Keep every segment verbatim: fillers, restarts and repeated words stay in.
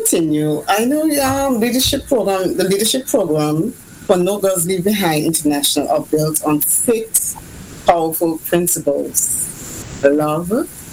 continue, I know um, leadership program, the leadership program for No Girls Leave Behind International are built on six powerful principles: love,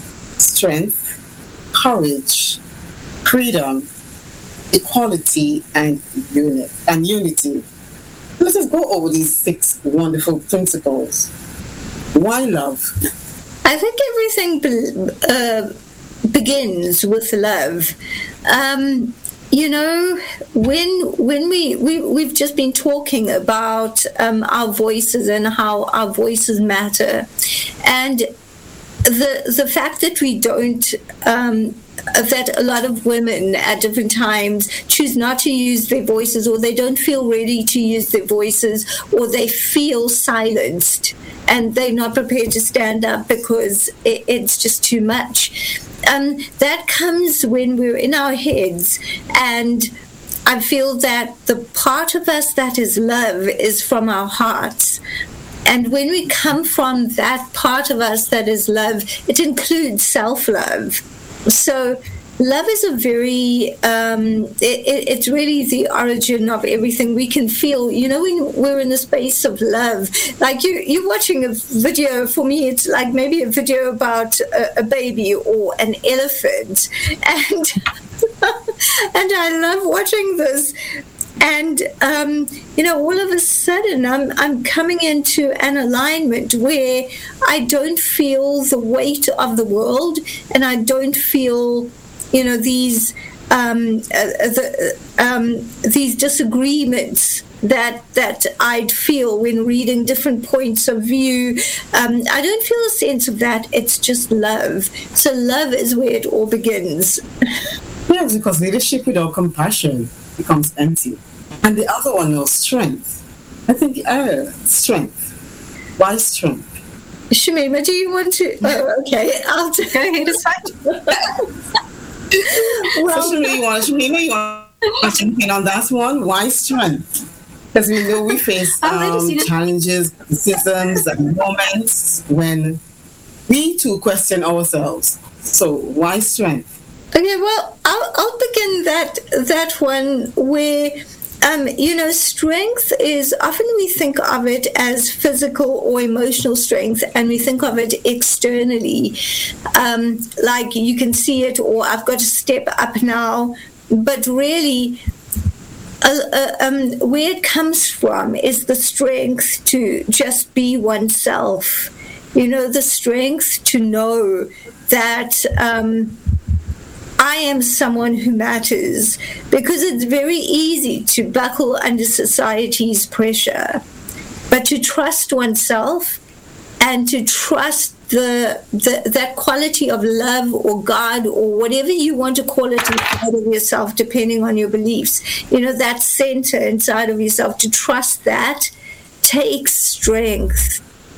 strength, courage, freedom, equality, and unit and unity. Let us go over these six wonderful principles. Why love? I think everything be- uh, begins with love. Um, you know, when when we, we we've just been talking about um, our voices and how our voices matter, and the the fact that we don't. Um, that a lot of women at different times choose not to use their voices, or they don't feel ready to use their voices, or they feel silenced and they're not prepared to stand up because it, it's just too much. Um, that comes when we're in our heads, and I feel that the part of us that is love is from our hearts. And when we come from that part of us that is love, it includes self-love. So love is a very, um, it, it's really the origin of everything we can feel. You know, when we're in the space of love, like you, you're watching a video, for me, it's like maybe a video about a, a baby or an elephant. And, and I love watching this. And, um, you know, all of a sudden I'm, I'm coming into an alignment where I don't feel the weight of the world, and I don't feel, you know, these um, uh, the, um, these disagreements that that I'd feel when reading different points of view. Um, I don't feel a sense of that. It's just love. So love is where it all begins. Yes, because leadership without compassion becomes empty. And the other one was strength. I think, uh, strength. Why strength? Shamima, do you want to? Oh, okay, I'll go ahead and start. Well, so Shamima, you want, Shamima, you want to hit on that one? Why strength? Because we know we face um, challenges, criticisms, and moments when we too question ourselves. So why strength? Okay, well, I'll, I'll begin that that one where, um, you know, strength is, often we think of it as physical or emotional strength, and we think of it externally, um, like you can see it, or I've got to step up now. But really, uh, uh, um, where it comes from is the strength to just be oneself. You know, the strength to know that um, I am someone who matters, because it's very easy to buckle under society's pressure, but to trust oneself and to trust the, the that quality of love or God or whatever you want to call it inside of yourself, depending on your beliefs, you know, that center inside of yourself, to trust that takes strength.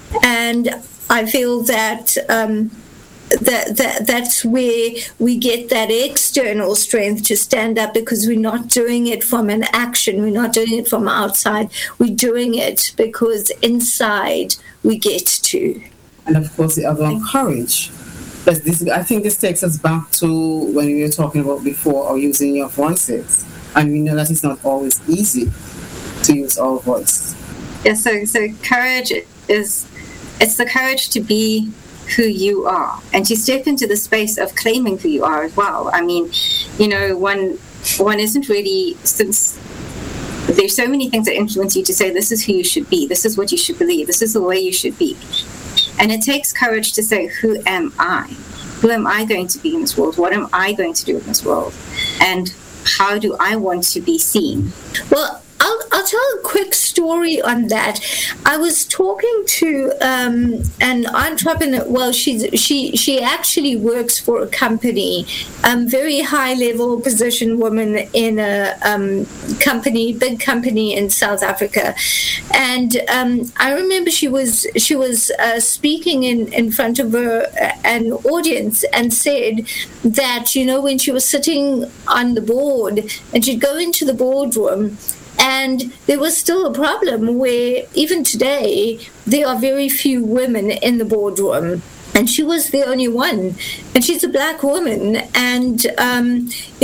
And I feel that um, that, that that's where we get that external strength to stand up, because we're not doing it from an action, we're not doing it from outside, we're doing it because inside we get to. And of course, the other one, courage. But this, I think this takes us back to when we were talking about before, or using your voices. And we know that it's not always easy to use our voice. Yeah, so so courage is, it's the courage to be who you are and to step into the space of claiming who you are as well. I mean, you know, one one isn't really, since there's so many things that influence you to say this is who you should be, this is what you should believe, this is the way you should be. And it takes courage to say, who am I? Who am I going to be in this world? What am I going to do in this world? And how do I want to be seen? Well, I'll, I'll tell a quick story on that. I was talking to um, an entrepreneur. Well, she's, she she actually works for a company, um, very high level position woman in a um, company, big company in South Africa. And um, I remember she was she was uh, speaking in, in front of a, an audience, and said that, you know, when she was sitting on the board and she'd go into the boardroom, and there was still a problem where even today there are very few women in the boardroom, and she was the only one, and she's a black woman. And um,